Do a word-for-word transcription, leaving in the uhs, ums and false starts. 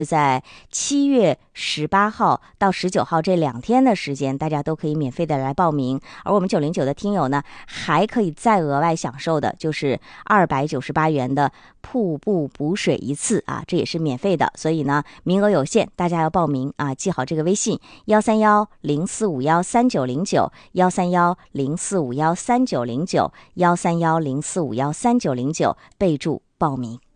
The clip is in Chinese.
在七月十八号到十九号这两天的时间，大家都可以免费的来报名。而我们九零九的听友呢，还可以再额外享受的就是二百九十八元的瀑布补水一次啊，这也是免费的。所以呢，名额有限，大家要报名啊，记好这个微信幺三幺零四五幺三九零九幺三幺零四五幺三九零九幺三幺零四五幺三九零九，备注报名。